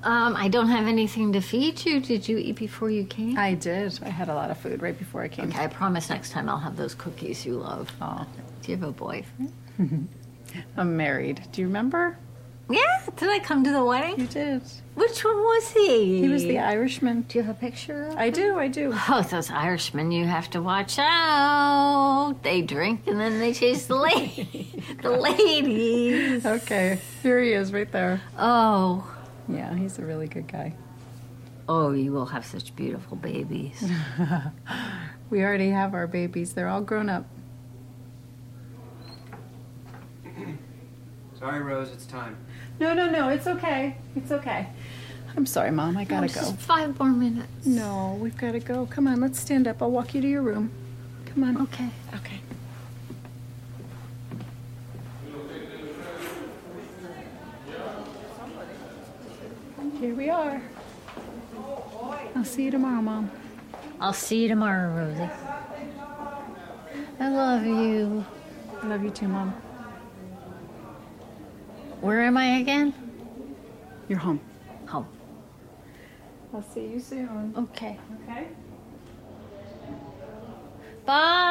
I don't have anything to feed you. Did you eat before you came? I did. I had a lot of food right before I came. Okay, I promise next time I'll have those cookies you love. Oh. Do you have a boyfriend? I'm married. Do you remember? Yeah. Did I come to the wedding? You did. Which one was he? He was the Irishman. Do you have a picture of I him? do. Oh, those Irishmen, you have to watch out. They drink and then they chase the ladies. Okay. Here he is right there. Oh. Yeah, he's a really good guy. Oh, you will have such beautiful babies. We already have our babies. They're all grown up. Sorry, Rose, it's time. No. It's okay. It's okay. I'm sorry, Mom. I gotta go. Just 5 more minutes. No, we've gotta go. Come on, let's stand up. I'll walk you to your room. Come on. Okay. Okay. Here we are. I'll see you tomorrow, Mom. I'll see you tomorrow, Rosie. I love you. I love you too, Mom. Where am I again? You're home. Home. I'll see you soon. Okay. Okay? Bye.